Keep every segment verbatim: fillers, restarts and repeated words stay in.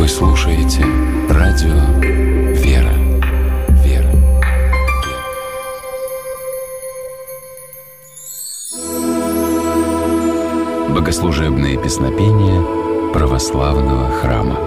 Вы слушаете радио «Вера». Вера. Богослужебные песнопения православного храма.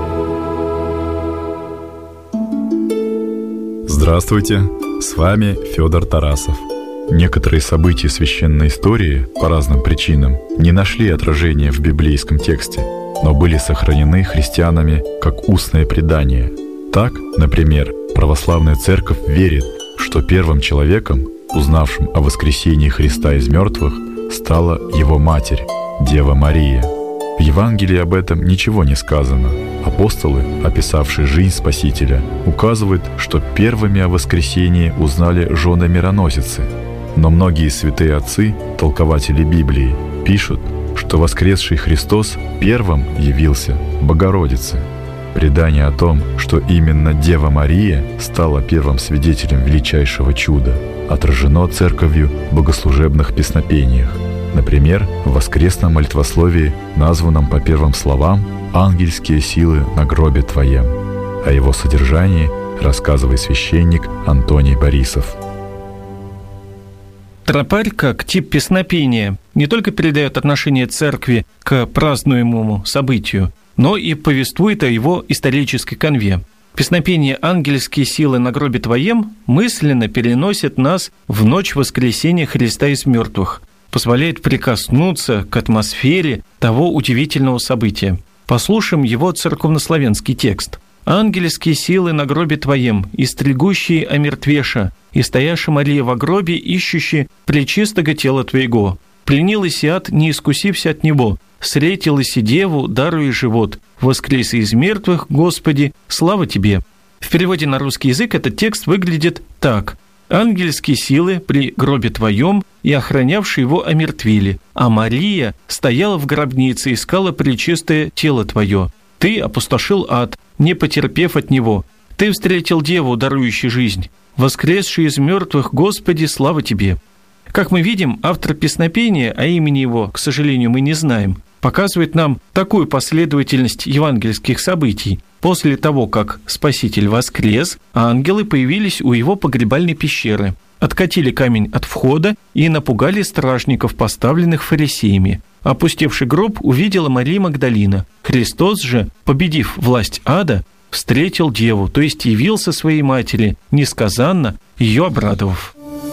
Здравствуйте, с вами Федор Тарасов. Некоторые события священной истории по разным причинам не нашли отражения в библейском тексте, но были сохранены христианами как устное предание. Так, например, православная церковь верит, что первым человеком, узнавшим о воскресении Христа из мертвых, стала его матерь, Дева Мария. В Евангелии об этом ничего не сказано. Апостолы, описавшие жизнь Спасителя, указывают, что первыми о воскресении узнали жены мироносицы. Но многие святые отцы, толкователи Библии, пишут, что воскресший Христос первым явился Богородице. Предание о том, что именно Дева Мария стала первым свидетелем величайшего чуда, отражено Церковью в богослужебных песнопениях. Например, в воскресном молитвословии, названном по первым словам «Ангельские силы на гробе Твоем». О его содержании рассказывает священник Антоний Борисов. Тропарь, как тип песнопения, не только передает отношение церкви к празднуемому событию, но и повествует о его исторической канве. Песнопение «Ангельские силы на гробе Твоем» мысленно переносит нас в ночь воскресения Христа из мертвых, позволяет прикоснуться к атмосфере того удивительного события. Послушаем его церковнославянский текст. «Ангельские силы на гробе Твоем, истригущие омертвеша, и стояша Мария во гробе, ищущие пречистого тела Твоего. Пленилась и ад, не искусився от него, встретилась и деву, даруя живот. Воскрес из мертвых, Господи, слава Тебе». В переводе на русский язык этот текст выглядит так. «Ангельские силы при гробе Твоем и охранявшие его омертвили, а Мария стояла в гробнице и искала пречистое тело Твое. Ты опустошил ад, не потерпев от него. Ты встретил деву, дарующую жизнь. Воскресший из мертвых, Господи, слава Тебе». Как мы видим, автор песнопения, а имени его, к сожалению, мы не знаем, показывает нам такую последовательность евангельских событий. После того, как Спаситель воскрес, ангелы появились у его погребальной пещеры, откатили камень от входа и напугали стражников, поставленных фарисеями. Опустевший гроб увидела Мария Магдалина. Христос же, победив власть ада, встретил деву, то есть явился своей матери, несказанно ее обрадовав.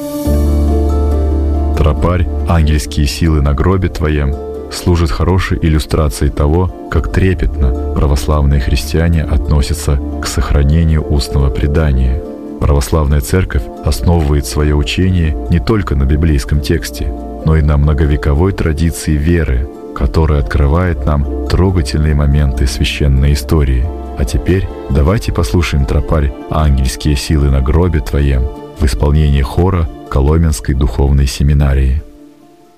Тропарь «Ангельские силы на гробе Твоем» служит хорошей иллюстрацией того, как трепетно православные христиане относятся к сохранению устного предания. Православная церковь основывает свое учение не только на библейском тексте, но и на многовековой традиции веры, которая открывает нам трогательные моменты священной истории. А теперь давайте послушаем тропарь «Ангельские силы на гробе Твоем» в исполнении хора Коломенской духовной семинарии.